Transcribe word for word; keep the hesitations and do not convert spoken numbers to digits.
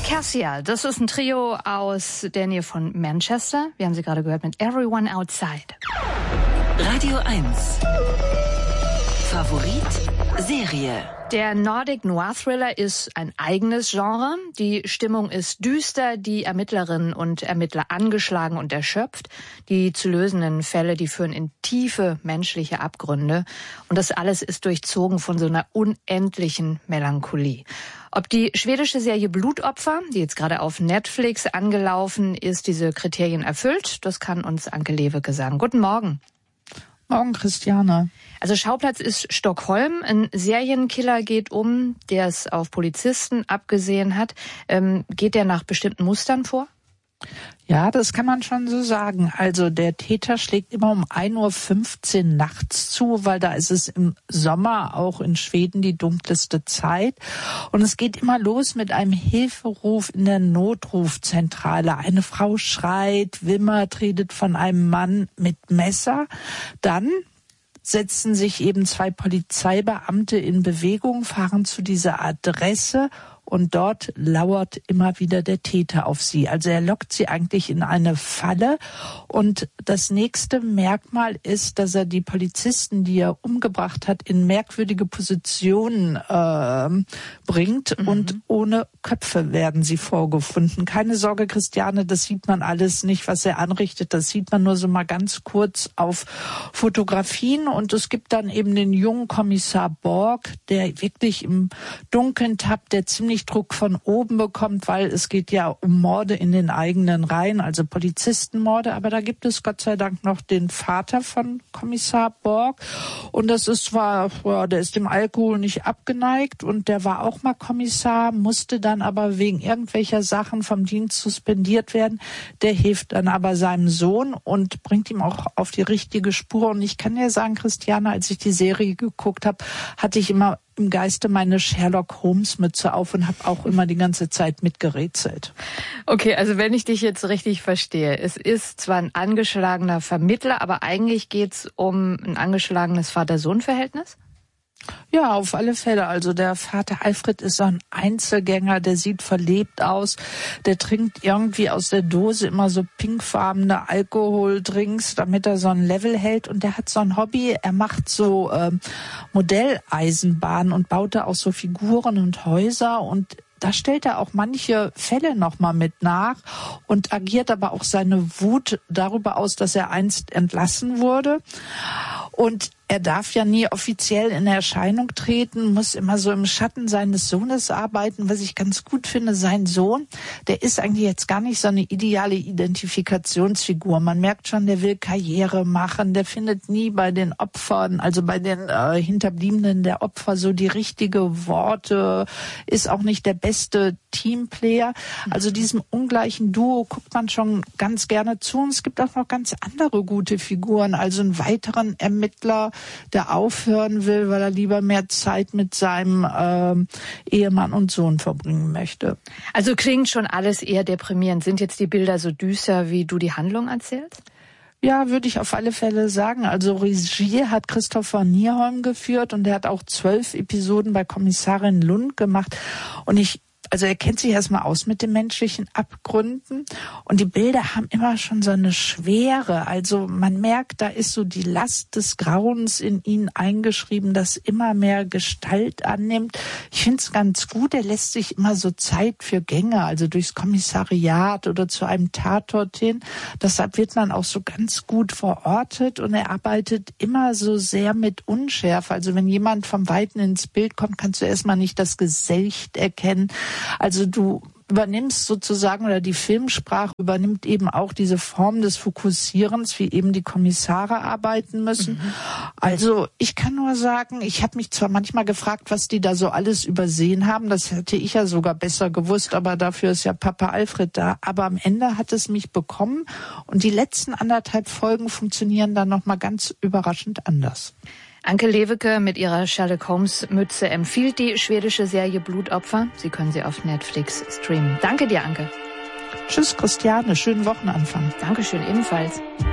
Cassia, das ist ein Trio aus der Nähe von Manchester. Wir haben sie gerade gehört mit Everyone Outside. Radio eins. Favorit Serie. Der Nordic Noir Thriller ist ein eigenes Genre. Die Stimmung ist düster, die Ermittlerinnen und Ermittler angeschlagen und erschöpft. Die zu lösenden Fälle, die führen in tiefe menschliche Abgründe. Und das alles ist durchzogen von so einer unendlichen Melancholie. Ob die schwedische Serie Blutopfer, die jetzt gerade auf Netflix angelaufen ist, diese Kriterien erfüllt, das kann uns Anke Lewicke sagen. Guten Morgen. Morgen, Christiane. Also Schauplatz ist Stockholm. Ein Serienkiller geht um, der es auf Polizisten abgesehen hat. Ähm, geht der nach bestimmten Mustern vor? Ja, das kann man schon so sagen. Also der Täter schlägt immer um ein Uhr fünfzehn nachts zu, weil da ist es im Sommer auch in Schweden die dunkelste Zeit. Und es geht immer los mit einem Hilferuf in der Notrufzentrale. Eine Frau schreit, wimmert, redet von einem Mann mit Messer. Dann setzen sich eben zwei Polizeibeamte in Bewegung, fahren zu dieser Adresse. Und dort lauert immer wieder der Täter auf sie. Also er lockt sie eigentlich in eine Falle. Und das nächste Merkmal ist, dass er die Polizisten, die er umgebracht hat, in merkwürdige Positionen äh, bringt. Mhm. Und ohne Köpfe werden sie vorgefunden. Keine Sorge, Christiane, das sieht man alles nicht, was er anrichtet. Das sieht man nur so mal ganz kurz auf Fotografien. Und es gibt dann eben den jungen Kommissar Borg, der wirklich im Dunkeln tappt, der ziemlich Druck von oben bekommt, weil es geht ja um Morde in den eigenen Reihen, also Polizistenmorde. Aber da gibt es Gott sei Dank noch den Vater von Kommissar Borg. Und das ist zwar, ja, der ist dem Alkohol nicht abgeneigt und der war auch mal Kommissar, musste dann aber wegen irgendwelcher Sachen vom Dienst suspendiert werden. Der hilft dann aber seinem Sohn und bringt ihm auch auf die richtige Spur. Und ich kann dir sagen, Christiane, als ich die Serie geguckt habe, hatte ich immer im Geiste meine Sherlock-Holmes-Mütze auf und habe auch immer die ganze Zeit mitgerätselt. Okay, also wenn ich dich jetzt richtig verstehe, es ist zwar ein angeschlagener Vermittler, aber eigentlich geht's um ein angeschlagenes Vater-Sohn-Verhältnis? Ja, auf alle Fälle. Also der Vater Alfred ist so ein Einzelgänger, der sieht verlebt aus. Der trinkt irgendwie aus der Dose immer so pinkfarbene Alkoholdrinks, damit er so ein Level hält. Und der hat so ein Hobby, er macht so ähm, Modelleisenbahnen und baut da auch so Figuren und Häuser. Und da stellt er auch manche Fälle nochmal mit nach und agiert aber auch seine Wut darüber aus, dass er einst entlassen wurde. Und er darf ja nie offiziell in Erscheinung treten, muss immer so im Schatten seines Sohnes arbeiten, was ich ganz gut finde. Sein Sohn, der ist eigentlich jetzt gar nicht so eine ideale Identifikationsfigur. Man merkt schon, der will Karriere machen, der findet nie bei den Opfern, also bei den äh, Hinterbliebenen der Opfer so die richtige Worte, ist auch nicht der beste Teamplayer. Also diesem ungleichen Duo guckt man schon ganz gerne zu. Und es gibt auch noch ganz andere gute Figuren, also einen weiteren Ermittler, der aufhören will, weil er lieber mehr Zeit mit seinem ähm, Ehemann und Sohn verbringen möchte. Also klingt schon alles eher deprimierend. Sind jetzt die Bilder so düster, wie du die Handlung erzählst? Ja, würde ich auf alle Fälle sagen. Also Regie hat Christopher Nierholm geführt und der hat auch zwölf Episoden bei Kommissarin Lund gemacht. Und ich Also er kennt sich erstmal aus mit den menschlichen Abgründen und die Bilder haben immer schon so eine Schwere. Also man merkt, da ist so die Last des Grauens in ihn eingeschrieben, das immer mehr Gestalt annimmt. Ich finde es ganz gut, er lässt sich immer so Zeit für Gänge, also durchs Kommissariat oder zu einem Tatort hin. Deshalb wird man auch so ganz gut verortet und er arbeitet immer so sehr mit Unschärfe. Also wenn jemand vom Weiten ins Bild kommt, kannst du erstmal nicht das Gesicht erkennen. Also du übernimmst sozusagen, oder die Filmsprache übernimmt eben auch diese Form des Fokussierens, wie eben die Kommissare arbeiten müssen. Mhm. Also ich kann nur sagen, ich habe mich zwar manchmal gefragt, was die da so alles übersehen haben, das hätte ich ja sogar besser gewusst, aber dafür ist ja Papa Alfred da. Aber am Ende hat es mich bekommen und die letzten anderthalb Folgen funktionieren dann nochmal ganz überraschend anders. Anke Lewicke mit ihrer Sherlock Holmes Mütze empfiehlt die schwedische Serie Blutopfer. Sie können sie auf Netflix streamen. Danke dir, Anke. Tschüss, Christiane. Schönen Wochenanfang. Dankeschön, ebenfalls.